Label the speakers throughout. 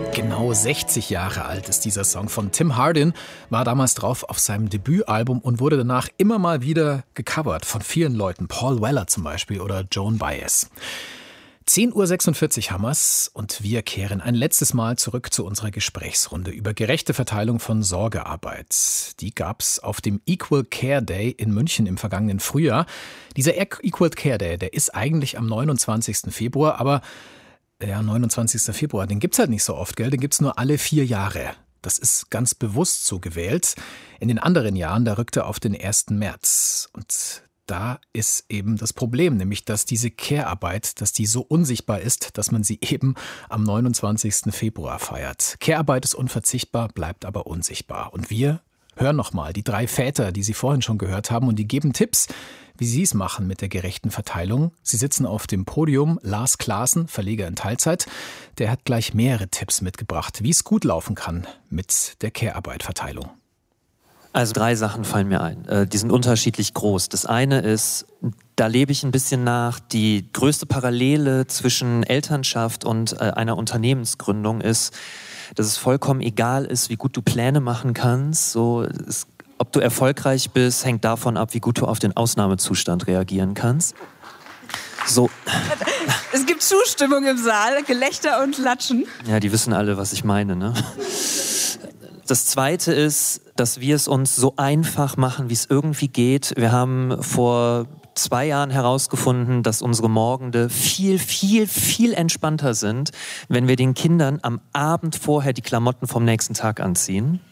Speaker 1: Genau 60 Jahre alt ist dieser Song von Tim Hardin, war damals drauf auf seinem Debütalbum und wurde danach immer mal wieder gecovert von vielen Leuten, Paul Weller zum Beispiel oder Joan Baez. 10.46 Uhr haben wir's und wir kehren ein letztes Mal zurück zu unserer Gesprächsrunde über gerechte Verteilung von Sorgearbeit. Die gab's auf dem Equal Care Day in München im vergangenen Frühjahr. Dieser Equal Care Day, der ist eigentlich am 29. Februar, aber 29. Februar, den gibt's halt nicht so oft, gell? Den gibt's nur alle 4 Jahre. Das ist ganz bewusst so gewählt. In den anderen Jahren, da rückt er auf den 1. März. Und da ist eben das Problem, nämlich dass diese Care-Arbeit, dass die so unsichtbar ist, dass man sie eben am 29. Februar feiert. Care-Arbeit ist unverzichtbar, bleibt aber unsichtbar. Und wir hören nochmal die 3 Väter, die Sie vorhin schon gehört haben, und die geben Tipps, wie Sie es machen mit der gerechten Verteilung. Sie sitzen auf dem Podium. Lars Klaassen, Verleger in Teilzeit, der hat gleich mehrere Tipps mitgebracht, wie es gut laufen kann mit der Care-Arbeit-Verteilung.
Speaker 2: Also 3 Sachen fallen mir ein. Die sind unterschiedlich groß. Das eine ist, da lebe ich ein bisschen nach, die größte Parallele zwischen Elternschaft und einer Unternehmensgründung ist, dass es vollkommen egal ist, wie gut du Pläne machen kannst. Ob du erfolgreich bist, hängt davon ab, wie gut du auf den Ausnahmezustand reagieren kannst. So.
Speaker 3: Es gibt Zustimmung im Saal, Gelächter und Latschen.
Speaker 2: Ja, die wissen alle, was ich meine, ne? Das Zweite ist, dass wir es uns so einfach machen, wie es irgendwie geht. Wir haben vor 2 Jahren herausgefunden, dass unsere Morgende viel, viel, viel entspannter sind, wenn wir den Kindern am Abend vorher die Klamotten vom nächsten Tag anziehen.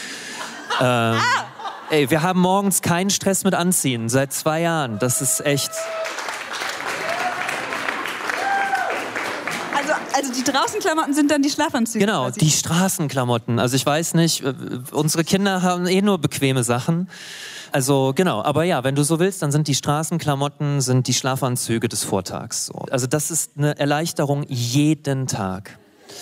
Speaker 2: Wir haben morgens keinen Stress mit Anziehen, seit 2 Jahren. Das ist echt...
Speaker 3: Also die Draußenklamotten sind dann die Schlafanzüge?
Speaker 2: Genau,
Speaker 3: quasi.
Speaker 2: Die Straßenklamotten. Also ich weiß nicht, unsere Kinder haben nur bequeme Sachen. Also genau, aber ja, wenn du so willst, dann sind die Straßenklamotten sind die Schlafanzüge des Vortags. So. Also das ist eine Erleichterung jeden Tag.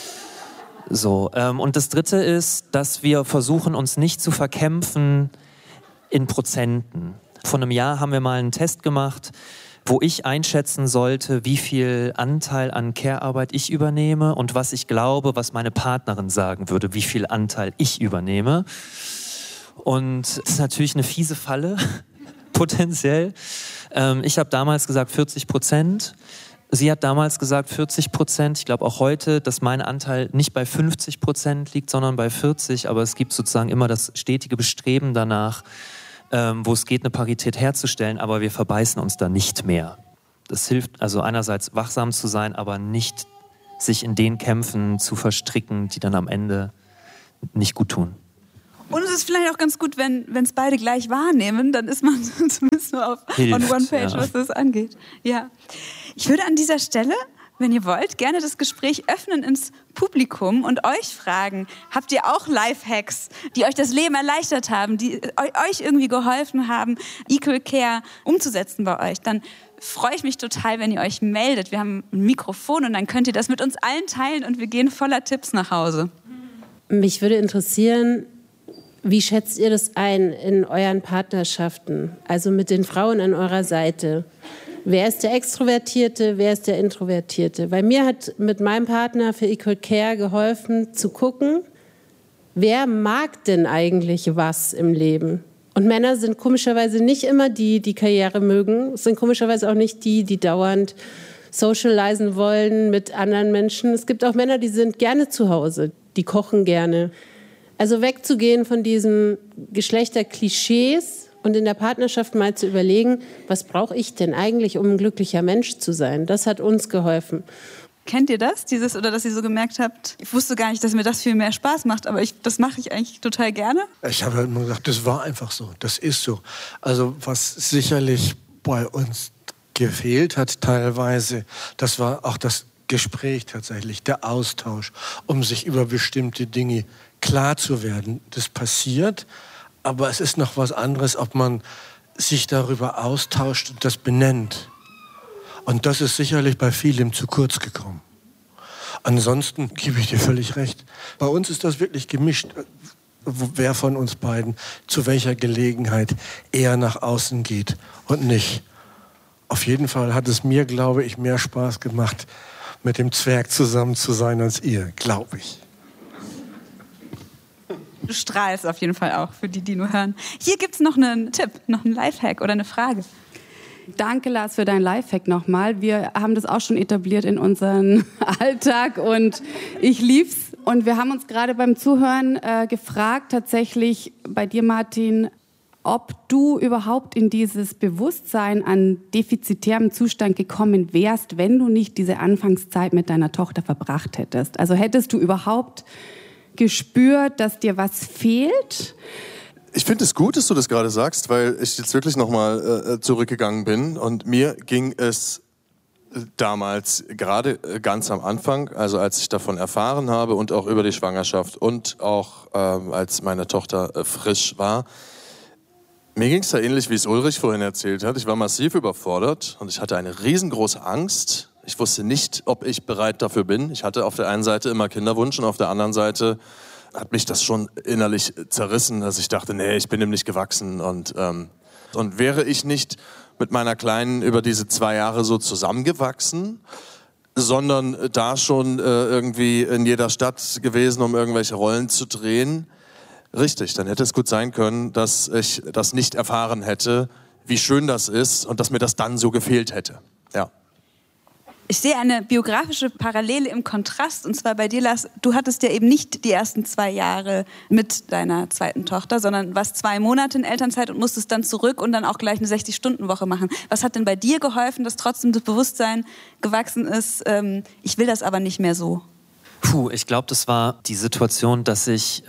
Speaker 2: So, und das Dritte ist, dass wir versuchen, uns nicht zu verkämpfen in Prozenten. Vor einem Jahr haben wir mal einen Test gemacht, wo ich einschätzen sollte, wie viel Anteil an Care-Arbeit ich übernehme und was ich glaube, was meine Partnerin sagen würde, wie viel Anteil ich übernehme. Und das ist natürlich eine fiese Falle, potenziell. Ich habe damals gesagt 40%. Sie hat damals gesagt 40%. Ich glaube auch heute, dass mein Anteil nicht bei 50% liegt, sondern bei 40%. Aber es gibt sozusagen immer das stetige Bestreben danach, wo es geht, eine Parität herzustellen, aber wir verbeißen uns da nicht mehr. Das hilft also einerseits wachsam zu sein, aber nicht sich in den Kämpfen zu verstricken, die dann am Ende nicht gut tun.
Speaker 3: Und es ist vielleicht auch ganz gut, wenn es beide gleich wahrnehmen, dann ist man zumindest nur on one page, was das angeht. Ja. Ich würde an dieser Stelle, wenn ihr wollt, gerne das Gespräch öffnen ins Publikum und euch fragen, habt ihr auch Lifehacks, die euch das Leben erleichtert haben, die euch irgendwie geholfen haben, Equal Care umzusetzen bei euch? Dann freue ich mich total, wenn ihr euch meldet. Wir haben ein Mikrofon und dann könnt ihr das mit uns allen teilen und wir gehen voller Tipps nach Hause.
Speaker 4: Mich würde interessieren, wie schätzt ihr das ein in euren Partnerschaften, also mit den Frauen an eurer Seite? Wer ist der Extrovertierte, wer ist der Introvertierte? Weil mir hat mit meinem Partner für Equal Care geholfen, zu gucken, wer mag denn eigentlich was im Leben? Und Männer sind komischerweise nicht immer die Karriere mögen, sind komischerweise auch nicht die dauernd socialisen wollen mit anderen Menschen. Es gibt auch Männer, die sind gerne zu Hause, die kochen gerne. Also wegzugehen von diesen Geschlechterklischees und in der Partnerschaft mal zu überlegen, was brauche ich denn eigentlich, um ein glücklicher Mensch zu sein? Das hat uns geholfen.
Speaker 3: Kennt ihr das? Oder dass ihr so gemerkt habt, ich wusste gar nicht, dass mir das viel mehr Spaß macht, aber das mache ich eigentlich total gerne?
Speaker 5: Ich habe halt immer gesagt, das war einfach so, das ist so. Also was sicherlich bei uns gefehlt hat teilweise, das war auch das Gespräch tatsächlich, der Austausch, um sich über bestimmte Dinge klar zu werden. Das passiert, aber es ist noch was anderes, ob man sich darüber austauscht und das benennt. Und das ist sicherlich bei vielem zu kurz gekommen. Ansonsten gebe ich dir völlig recht. Bei uns ist das wirklich gemischt, wer von uns beiden zu welcher Gelegenheit eher nach außen geht und nicht. Auf jeden Fall hat es mir, glaube ich, mehr Spaß gemacht, mit dem Zwerg zusammen zu sein als ihr, glaube ich.
Speaker 3: du strahlst auf jeden Fall auch, für die nur hören. Hier gibt es noch einen Tipp, noch einen Lifehack oder eine Frage.
Speaker 6: Danke, Lars, für deinen Lifehack nochmal. Wir haben das auch schon etabliert in unserem Alltag und ich lieb's. Und wir haben uns gerade beim Zuhören gefragt, tatsächlich bei dir, Martin, ob du überhaupt in dieses Bewusstsein an defizitärem Zustand gekommen wärst, wenn du nicht diese Anfangszeit mit deiner Tochter verbracht hättest. Also hättest du überhaupt gespürt, dass dir was fehlt?
Speaker 7: Ich finde es gut, dass du das gerade sagst, weil ich jetzt wirklich nochmal zurückgegangen bin und mir ging es damals gerade ganz am Anfang, also als ich davon erfahren habe und auch über die Schwangerschaft und auch als meine Tochter frisch war, mir ging es da ähnlich, wie es Ulrich vorhin erzählt hat. Ich war massiv überfordert und ich hatte eine riesengroße Angst. Ich wusste nicht, ob ich bereit dafür bin. Ich hatte auf der einen Seite immer Kinderwunsch und auf der anderen Seite hat mich das schon innerlich zerrissen, dass ich dachte, nee, ich bin dem nicht gewachsen. Und wäre ich nicht mit meiner Kleinen über diese 2 Jahre so zusammengewachsen, sondern da schon irgendwie in jeder Stadt gewesen, um irgendwelche Rollen zu drehen, richtig, dann hätte es gut sein können, dass ich das nicht erfahren hätte, wie schön das ist und dass mir das dann so gefehlt hätte. Ja.
Speaker 3: Ich sehe eine biografische Parallele im Kontrast, und zwar bei dir, Lars, du hattest ja eben nicht die ersten 2 Jahre mit deiner zweiten Tochter, sondern warst 2 Monate in Elternzeit und musstest dann zurück und dann auch gleich eine 60-Stunden-Woche machen. Was hat denn bei dir geholfen, dass trotzdem das Bewusstsein gewachsen ist, ich will das aber nicht mehr so?
Speaker 2: Ich glaube, das war die Situation, dass ich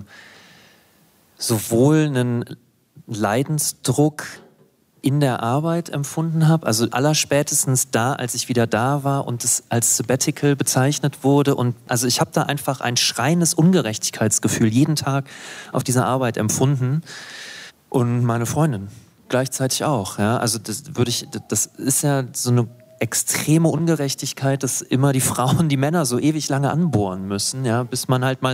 Speaker 2: sowohl einen Leidensdruck in der Arbeit empfunden habe, also allerspätestens da, als ich wieder da war und es als Sabbatical bezeichnet wurde. Und also ich habe da einfach ein schreiendes Ungerechtigkeitsgefühl jeden Tag auf dieser Arbeit empfunden. Und meine Freundin gleichzeitig auch. Ja? Also das ist ja so eine extreme Ungerechtigkeit, dass immer die Frauen die Männer so ewig lange anbohren müssen, ja, bis man halt mal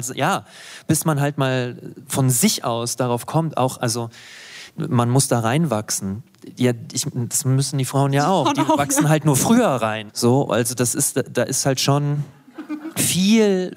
Speaker 2: von sich aus darauf kommt, auch, also man muss da reinwachsen. Ja, das müssen die Frauen ja auch. Die wachsen halt nur früher rein. So, also da ist halt schon viel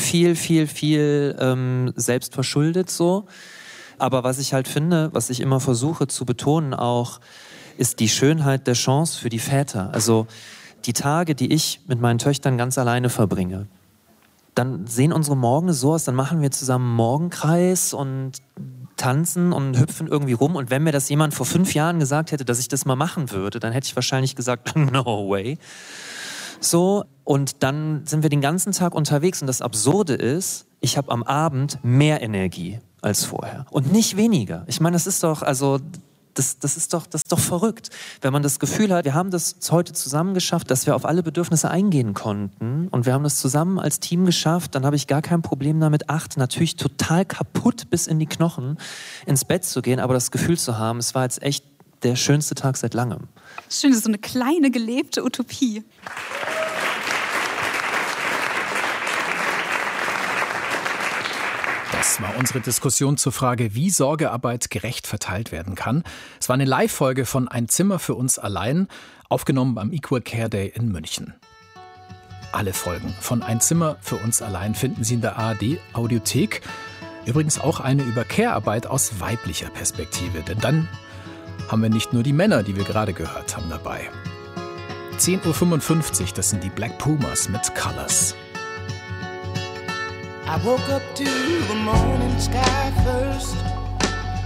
Speaker 2: selbst verschuldet so. Aber was ich halt finde, was ich immer versuche zu betonen auch, ist die Schönheit der Chance für die Väter. Also die Tage, die ich mit meinen Töchtern ganz alleine verbringe, dann sehen unsere Morgen so aus, dann machen wir zusammen einen Morgenkreis und tanzen und hüpfen irgendwie rum. Und wenn mir das jemand vor 5 Jahren gesagt hätte, dass ich das mal machen würde, dann hätte ich wahrscheinlich gesagt, no way. So, und dann sind wir den ganzen Tag unterwegs. Und das Absurde ist, ich habe am Abend mehr Energie als vorher. Und nicht weniger. Ich meine, das ist doch, also... Das ist doch verrückt, wenn man das Gefühl hat, wir haben das heute zusammen geschafft, dass wir auf alle Bedürfnisse eingehen konnten und wir haben das zusammen als Team geschafft, dann habe ich gar kein Problem damit, natürlich total kaputt bis in die Knochen ins Bett zu gehen, aber das Gefühl zu haben, es war jetzt echt der schönste Tag seit langem.
Speaker 3: Schön, das ist so eine kleine gelebte Utopie.
Speaker 1: Das war unsere Diskussion zur Frage, wie Sorgearbeit gerecht verteilt werden kann. Es war eine Live-Folge von Ein Zimmer für uns allein, aufgenommen beim Equal Care Day in München. Alle Folgen von Ein Zimmer für uns allein finden Sie in der ARD-Audiothek. Übrigens auch eine über Care-Arbeit aus weiblicher Perspektive. Denn dann haben wir nicht nur die Männer, die wir gerade gehört haben, dabei. 10:55 Uhr, das sind die Black Pumas mit Colors.
Speaker 8: I woke up to the morning sky.